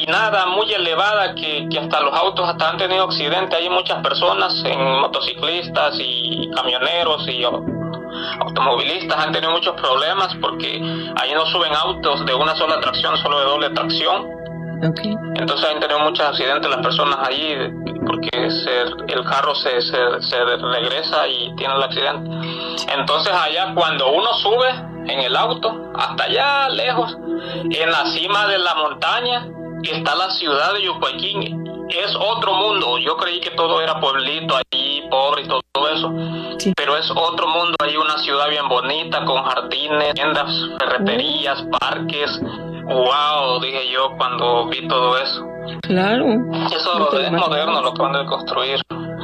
inclinada, muy elevada, que hasta los autos hasta han tenido accidentes. Hay muchas personas, motociclistas y camioneros y automovilistas han tenido muchos problemas porque ahí no suben autos de una sola tracción, solo de doble tracción. Okay. Entonces han tenido muchos accidentes las personas allí porque el carro se regresa y tiene el accidente. Entonces allá cuando uno sube en el auto hasta allá lejos, en la cima de la montaña está la ciudad de Yucuayquín. Es otro mundo. Yo creí que todo era pueblito allí, pobre y todo eso, sí. Pero es otro mundo. Hay una ciudad bien bonita con jardines, tiendas, ferreterías, parques. Wow, dije yo cuando vi todo eso. Claro. Eso es moderno lo que van a construir.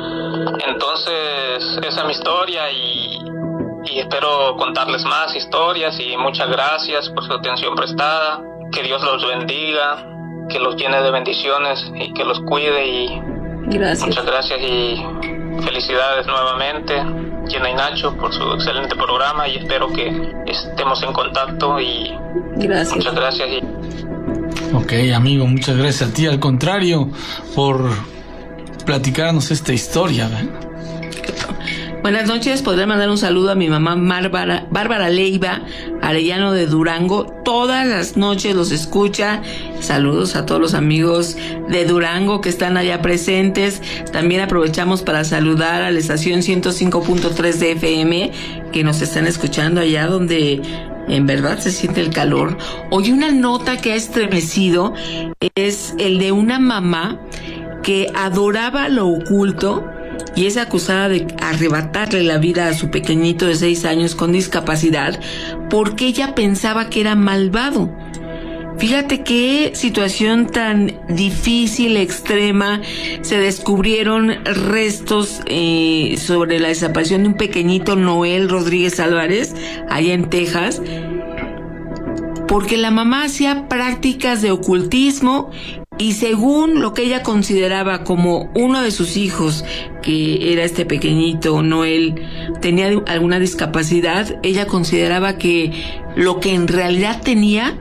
Entonces, esa es mi historia y espero contarles más historias y muchas gracias por su atención prestada. Que Dios los bendiga, que los llene de bendiciones y que los cuide y gracias. Muchas gracias y felicidades nuevamente, Gina y Nacho, por su excelente programa y espero que estemos en contacto y gracias. Muchas gracias. Ok, amigo, muchas gracias a ti, al contrario, por platicarnos esta historia, ¿verdad? Buenas noches, podré mandar un saludo a mi mamá Bárbara Leiva Arellano de Durango. Todas las noches los escucha. Saludos a todos los amigos de Durango que están allá presentes. También aprovechamos para saludar a la estación 105.3 de FM que nos están escuchando allá donde en verdad se siente el calor. Hoy una nota que ha estremecido es el de una mamá que adoraba lo oculto y es acusada de arrebatarle la vida a su pequeñito de 6 años con discapacidad porque ella pensaba que era malvado. Fíjate qué situación tan difícil, extrema. Se descubrieron restos sobre la desaparición de un pequeñito, Noel Rodríguez Álvarez, allá en Texas, porque la mamá hacía prácticas de ocultismo y según lo que ella consideraba como uno de sus hijos, que era este pequeñito Noel, tenía alguna discapacidad, ella consideraba que lo que en realidad tenía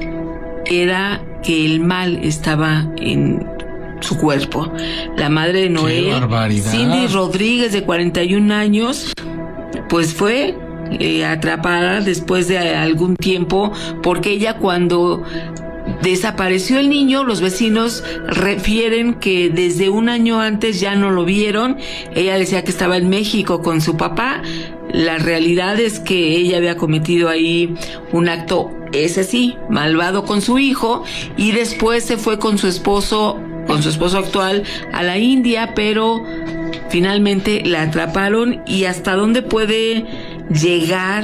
era que el mal estaba en su cuerpo. La madre de Noel, Cindy Rodríguez, de 41 años, pues fue atrapada después de algún tiempo, porque ella cuando desapareció el niño, los vecinos refieren que desde un año antes ya no lo vieron. Ella decía que estaba en México con su papá. La realidad es que ella había cometido ahí un acto, ese sí, malvado con su hijo, y después se fue con su esposo actual a la India, pero finalmente la atraparon. ¿Y hasta dónde puede llegar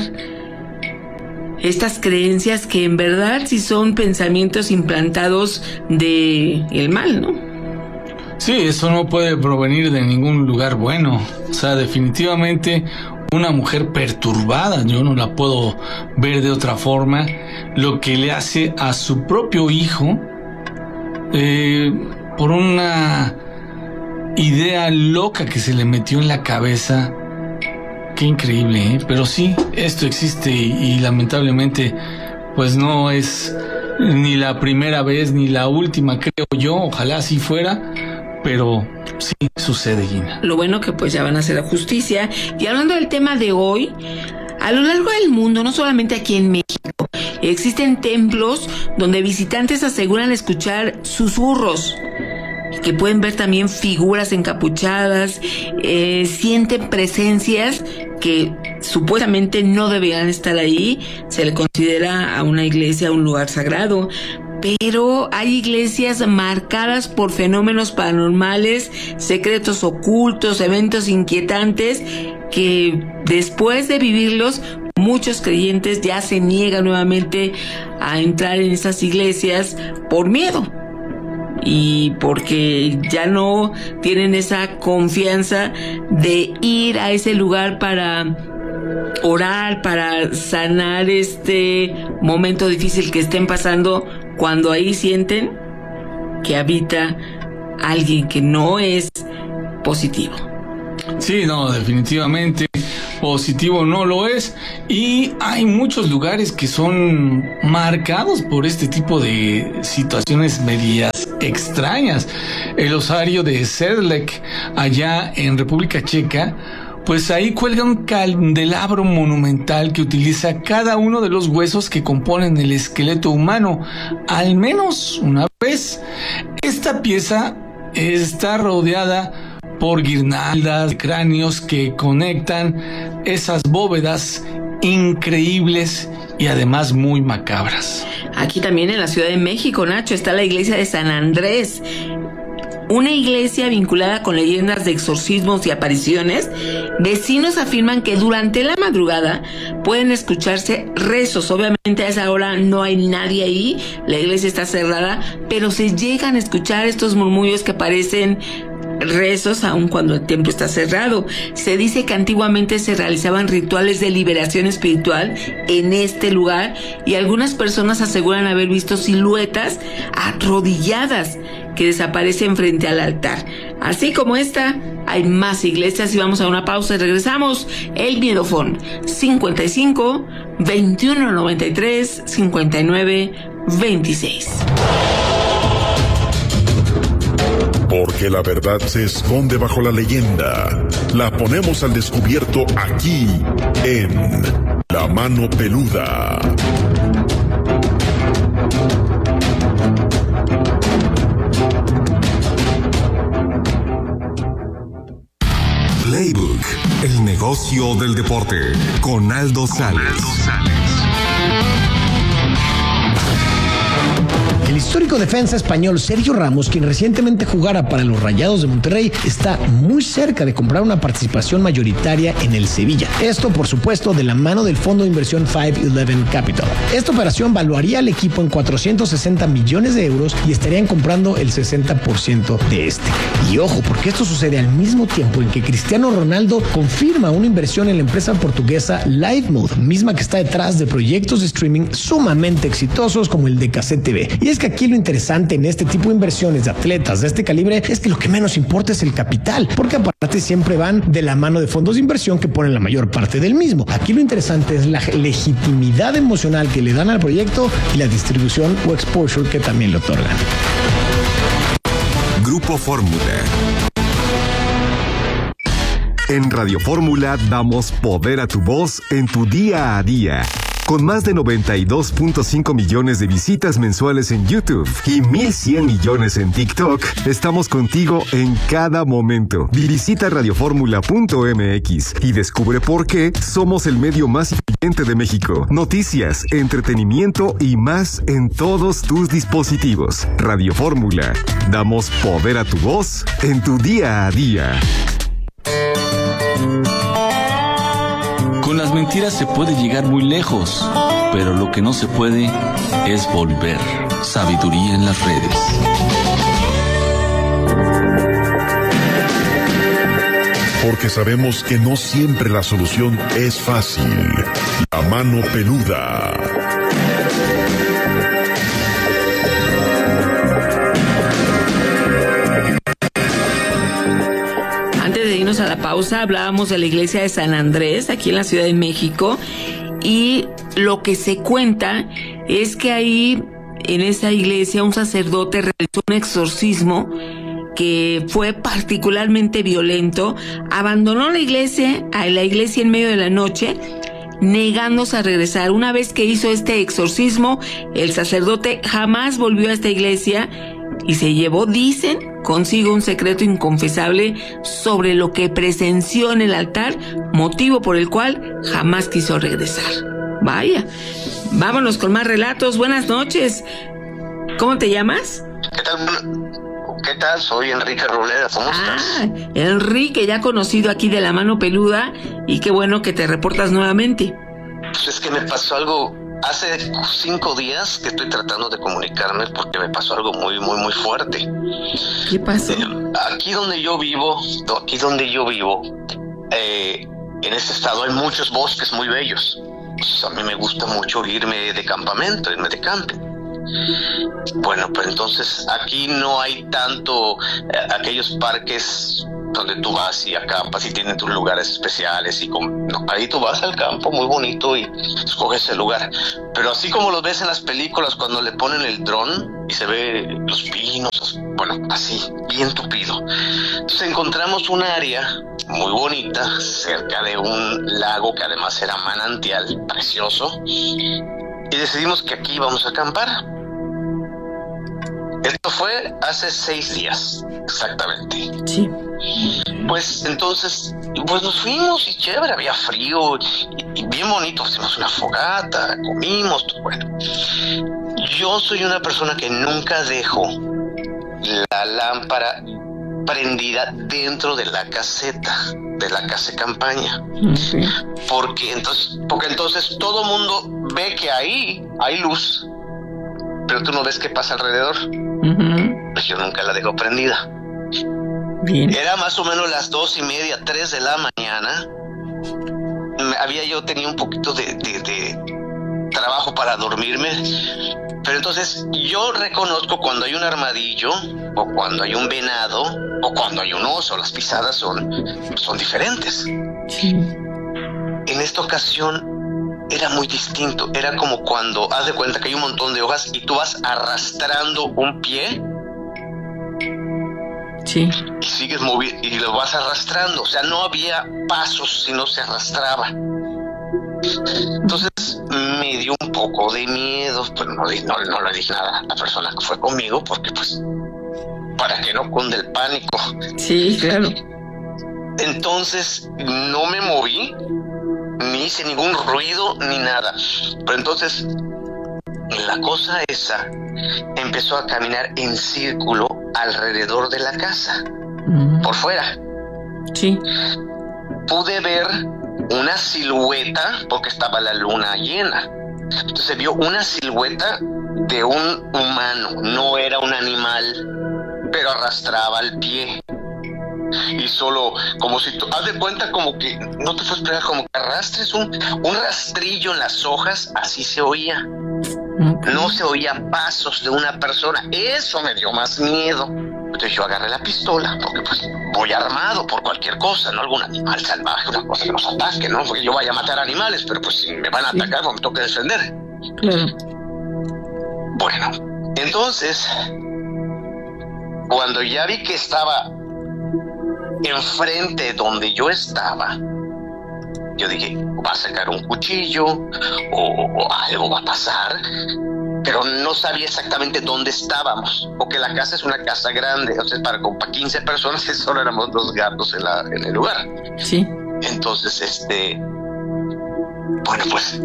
estas creencias que en verdad sí son pensamientos implantados de el mal, ¿no? Sí, eso no puede provenir de ningún lugar bueno. O sea, definitivamente una mujer perturbada, yo no la puedo ver de otra forma, lo que le hace a su propio hijo por una idea loca que se le metió en la cabeza. Qué increíble, ¿eh? Pero sí, esto existe y lamentablemente pues no es ni la primera vez ni la última, creo yo. Ojalá así fuera, pero sí sucede, Gina. Lo bueno que pues ya van a hacer la justicia. Y hablando del tema de hoy, a lo largo del mundo, no solamente aquí en México, existen templos donde visitantes aseguran escuchar susurros, que pueden ver también figuras encapuchadas, sienten presencias que supuestamente no deberían estar ahí. Se le considera a una iglesia un lugar sagrado, pero hay iglesias marcadas por fenómenos paranormales, secretos ocultos, eventos inquietantes que después de vivirlos, muchos creyentes ya se niegan nuevamente a entrar en esas iglesias por miedo. Y porque ya no tienen esa confianza de ir a ese lugar para orar, para sanar este momento difícil que estén pasando, cuando ahí sienten que habita alguien que no es positivo. Sí, no, definitivamente. positivo no lo es, y hay muchos lugares que son marcados por este tipo de situaciones medias extrañas. El osario de Sedlec, allá en República Checa, pues ahí cuelga un candelabro monumental que utiliza cada uno de los huesos que componen el esqueleto humano, al menos una vez. Esta pieza está rodeada por guirnaldas de cráneos que conectan esas bóvedas increíbles y además muy macabras. Aquí también en la Ciudad de México, Nacho, está la iglesia de San Andrés, una iglesia vinculada con leyendas de exorcismos y apariciones. Vecinos afirman que durante la madrugada pueden escucharse rezos. Obviamente a esa hora no hay nadie ahí, la iglesia está cerrada, pero se llegan a escuchar estos murmullos que parecen rezos aun cuando el templo está cerrado. Se dice que antiguamente se realizaban rituales de liberación espiritual en este lugar, y algunas personas aseguran haber visto siluetas arrodilladas que desaparecen frente al altar. Así como esta, hay más iglesias, y vamos a una pausa y regresamos. El Miedofón 55 21 93 59 26. Porque la verdad se esconde bajo la leyenda. La ponemos al descubierto aquí, en La Mano Peluda. Playbook, el negocio del deporte, con Aldo Sales. El histórico defensa español Sergio Ramos, quien recientemente jugara para los Rayados de Monterrey, está muy cerca de comprar una participación mayoritaria en el Sevilla. Esto, por supuesto, de la mano del fondo de inversión 511 Capital. Esta operación valuaría al equipo en 460 millones de euros y estarían comprando el 60% de este. Y ojo, porque esto sucede al mismo tiempo en que Cristiano Ronaldo confirma una inversión en la empresa portuguesa LiveMode, misma que está detrás de proyectos de streaming sumamente exitosos como el de Cassette TV. Y es que aquí lo interesante en este tipo de inversiones de atletas de este calibre es que lo que menos importa es el capital, porque aparte siempre van de la mano de fondos de inversión que ponen la mayor parte del mismo. Aquí lo interesante es la legitimidad emocional que le dan al proyecto y la distribución o exposure que también le otorgan. Grupo Fórmula. En Radio Fórmula damos poder a tu voz en tu día a día. Con más de 92.5 millones de visitas mensuales en YouTube y 1,100 millones en TikTok, estamos contigo en cada momento. Visita radioformula.mx y descubre por qué somos el medio más influyente de México. Noticias, entretenimiento y más en todos tus dispositivos. Radio Fórmula. Damos poder a tu voz en tu día a día. Con las mentiras se puede llegar muy lejos, pero lo que no se puede es volver. Sabiduría en las redes. Porque sabemos que no siempre la solución es fácil. La Mano Peluda. A la pausa hablábamos de la iglesia de San Andrés aquí en la Ciudad de México, y lo que se cuenta es que ahí en esa iglesia un sacerdote realizó un exorcismo que fue particularmente violento. Abandonó la iglesia en medio de la noche, negándose a regresar. Una vez que hizo este exorcismo, el sacerdote jamás volvió a esta iglesia y se llevó, dicen, consigo un secreto inconfesable sobre lo que presenció en el altar, motivo por el cual jamás quiso regresar. Vaya, vámonos con más relatos. Buenas noches. ¿Cómo te llamas? ¿Qué tal? Soy Enrique Rolera. ¿Cómo estás? Enrique, ya conocido aquí de La Mano Peluda, y qué bueno que te reportas nuevamente. Pues es que me pasó algo. Hace 5 días que estoy tratando de comunicarme porque me pasó algo muy, muy, muy fuerte. ¿Qué pasó? Aquí donde yo vivo, en este estado hay muchos bosques muy bellos. Pues a mí me gusta mucho irme de campamento, irme de camping. Bueno, pues entonces aquí no hay tanto aquellos parques donde tú vas y acampas y tienen tus lugares especiales ahí tú vas al campo muy bonito y escoges el lugar, pero así como los ves en las películas cuando le ponen el dron y se ve los pinos, bueno, así, bien tupido. Entonces encontramos un área muy bonita cerca de un lago que además era manantial, precioso, y decidimos que aquí íbamos a acampar. Esto fue hace 6 días, exactamente. Sí. Pues entonces, pues nos fuimos y chévere, había frío y bien bonito, hicimos una fogata, comimos, bueno. Yo soy una persona que nunca dejo la lámpara prendida dentro de la caseta, de la casa de campaña. Okay. Porque entonces todo mundo ve que ahí hay luz, pero tú no ves qué pasa alrededor. Pues yo nunca la dejo prendida. Bien. Era más o menos las 2:30, 3 de la mañana. Yo tenía un poquito de trabajo para dormirme, pero entonces yo reconozco cuando hay un armadillo, o cuando hay un venado, o cuando hay un oso. Las pisadas son diferentes. Sí. En esta ocasión era muy distinto. Era como cuando haz de cuenta que hay un montón de hojas y tú vas arrastrando un pie. Sí. Y sigues moviendo y lo vas arrastrando. O sea, no había pasos, sino se arrastraba. Entonces me dio un poco de miedo, pero no le dije nada a la persona que fue conmigo, porque pues para que no cunde el pánico. Sí, claro. Entonces no me moví, ni hice ningún ruido ni nada. Pero entonces la cosa esa empezó a caminar en círculo alrededor de la casa, por fuera. Sí. Pude ver una silueta porque estaba la luna llena. Entonces se vio una silueta de un humano, no era un animal, pero arrastraba el pie. Y solo, como si tú, haz de cuenta como que, no te puedes esperar, como que arrastres un rastrillo en las hojas, así se oía. No se oía pasos de una persona. Eso me dio más miedo. Entonces yo agarré la pistola, porque pues voy armado por cualquier cosa, ¿no? Algún animal salvaje, una cosa que nos ataque, ¿no? Porque yo vaya a matar animales, pero pues si me van a atacar, pues me tengo que defender. Claro. Bueno, entonces, cuando ya vi que estaba enfrente donde yo estaba, yo dije, va a sacar un cuchillo o algo va a pasar, pero no sabía exactamente dónde estábamos, porque la casa es una casa grande, entonces para 15 personas solo éramos 2 gatos en el lugar. Sí. Entonces, bueno, pues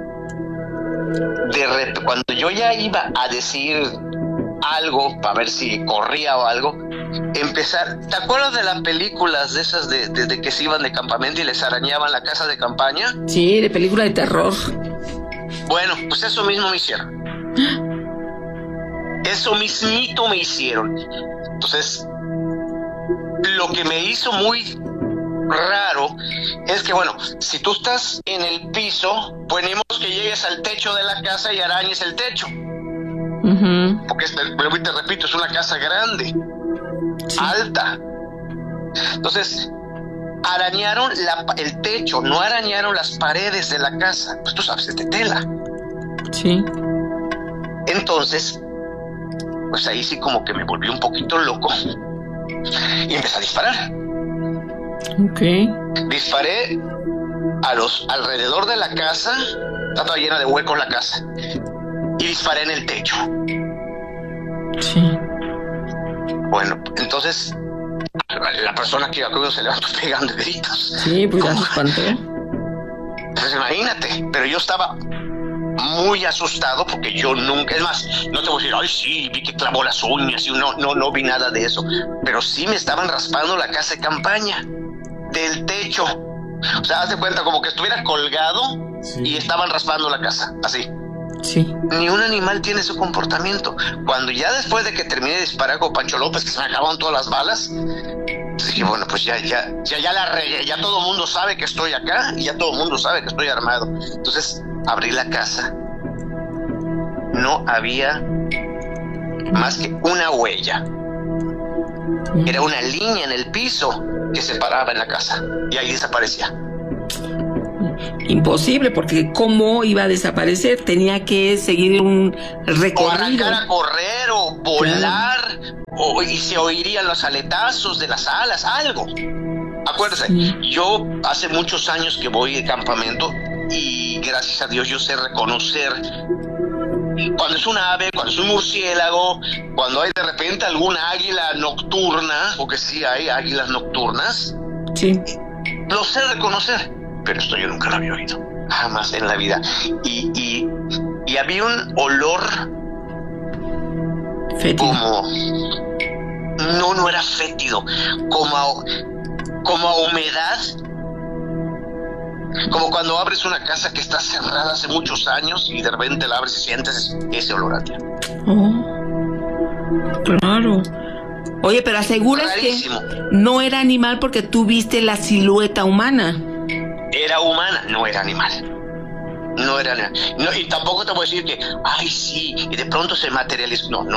de repente, cuando yo ya iba a decir algo para ver si corría o algo, ¿te acuerdas de las películas de esas de que se iban de campamento y les arañaban la casa de campaña? Sí, de película de terror. Bueno, pues eso mismo me hicieron. Eso mismito me hicieron. Entonces, lo que me hizo muy raro es que, bueno, si tú estás en el piso, ponemos que llegues al techo de la casa y arañes el techo. Porque te repito, es una casa grande, sí, alta. Entonces arañaron el techo, no arañaron las paredes de la casa. Pues tú sabes, es de tela. Sí. Entonces, pues ahí sí como que me volví un poquito loco y empecé a disparar. Okay. Disparé alrededor de la casa. Está toda llena de huecos la casa. Y disparé en el techo. Sí. Bueno, entonces la persona que iba conmigo se levantó pegando gritos. Sí, pues ya se espantó. Entonces imagínate, pero yo estaba muy asustado porque yo nunca, es más, no te voy a decir, ay sí, vi que clavó las uñas y no vi nada de eso, pero sí me estaban raspando la casa de campaña del techo. O sea, haz de cuenta como que estuviera colgado, sí, y estaban raspando la casa, así. Sí. Ni un animal tiene su comportamiento. Cuando ya después de que terminé de disparar con Pancho López, que se me acabaron todas las balas, dije, bueno, pues ya la regué, ya todo el mundo sabe que estoy acá y ya todo el mundo sabe que estoy armado. Entonces abrí la casa. No había más que una huella. Era una línea en el piso que se paraba en la casa y ahí desaparecía. Imposible, porque ¿cómo iba a desaparecer? Tenía que seguir un recorrido. O arrancar a correr, o volar, y se oirían los aletazos de las alas, algo. Acuérdese, yo hace muchos años que voy de campamento y gracias a Dios yo sé reconocer cuando es un ave, cuando es un murciélago, cuando hay de repente alguna águila nocturna, porque sí hay águilas nocturnas. Sí. Lo sé reconocer, pero esto yo nunca lo había oído, jamás en la vida. Y había un olor fétido. Como... No era fétido, como a humedad. Como cuando abres una casa que está cerrada hace muchos años y de repente la abres y sientes ese olor a ti. Claro. Oye, pero aseguras Rarísimo. que no era animal porque tú viste la silueta humana. Era humana, no era animal. No era animal. No, y tampoco te voy a decir que, ay, sí, y de pronto se materializó. No.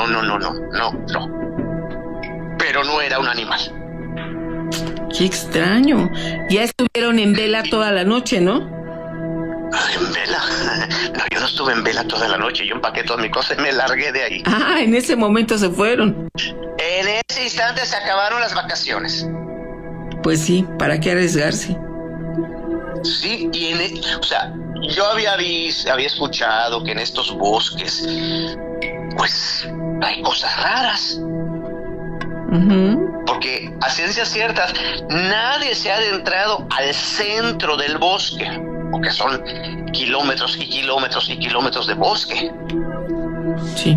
Pero no era un animal. Qué extraño. Ya estuvieron en vela toda la noche, ¿no? ¿En vela? No, yo no estuve en vela toda la noche. Yo empaqué todas mis cosas y me largué de ahí. Ah, en ese momento se fueron. En ese instante se acabaron las vacaciones. Pues sí, ¿para qué arriesgarse? Sí, o sea, yo había escuchado que en estos bosques, pues, hay cosas raras. Porque a ciencias ciertas nadie se ha adentrado al centro del bosque, porque son kilómetros y kilómetros y kilómetros de bosque. Sí.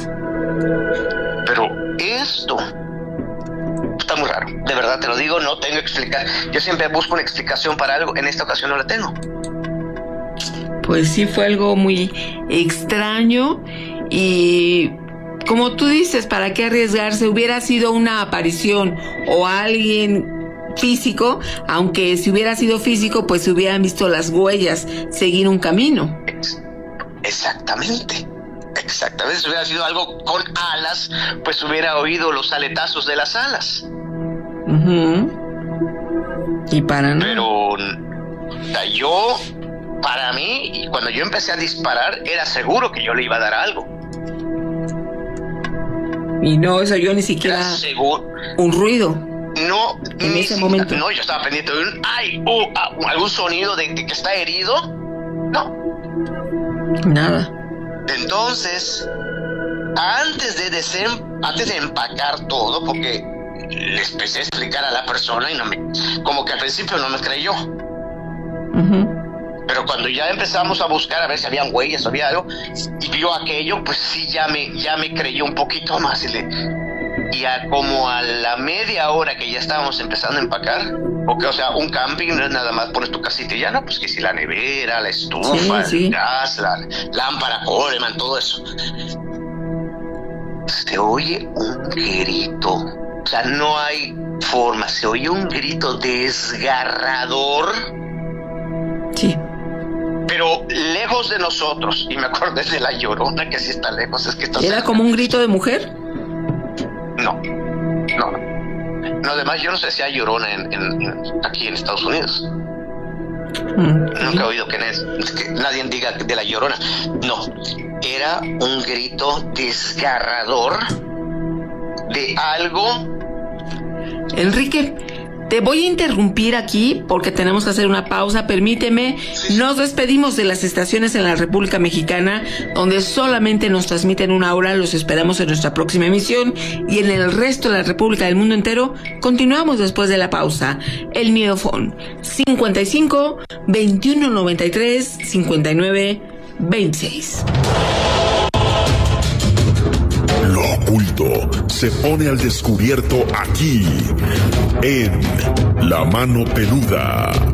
Pero esto está muy raro, de verdad te lo digo, no tengo explicación. Yo siempre busco una explicación para algo, en esta ocasión no la tengo. Pues sí, fue algo muy extraño y... Como tú dices, ¿para qué arriesgarse? Hubiera sido una aparición o alguien físico, aunque si hubiera sido físico, pues se hubieran visto las huellas, seguir un camino. Exactamente. Si hubiera sido algo con alas, pues hubiera oído los aletazos de las alas. Y para nada. Pero para mí, cuando yo empecé a disparar, era seguro que yo le iba a dar algo. Y no, eso yo ni siquiera un ruido. No, en ese momento. No, yo estaba pendiente de algún sonido de que está herido. No. Nada. Entonces, antes de empacar todo, porque les empecé a explicar a la persona y como que al principio no me creyó. Pero cuando ya empezamos a buscar a ver si habían huellas o había algo, y vio aquello, pues sí, ya me creyó un poquito más. Y como a la media hora que ya estábamos empezando a empacar, o sea, un camping no es nada más pones tu casita y ya, no, pues que si la nevera, la estufa, el gas, la lámpara Coleman, todo eso. Se oye un grito, o sea, no hay forma, se oye un grito desgarrador. Sí. Pero lejos de nosotros, y me acordé de la Llorona, que sí está lejos, es que está ¿Era cerca. como un grito de mujer? No, además yo no sé si hay Llorona aquí en Estados Unidos. Nunca he oído que nadie diga de la Llorona. No, era un grito desgarrador de algo. Enrique, te voy a interrumpir aquí porque tenemos que hacer una pausa. Permíteme, nos despedimos de las estaciones en la República Mexicana, donde solamente nos transmiten una hora. Los esperamos en nuestra próxima emisión. Y en el resto de la República, del mundo entero, continuamos después de la pausa. El Miedofón, 55 21 93 59 26. Lo oculto se pone al descubierto aquí, en La Mano Peluda.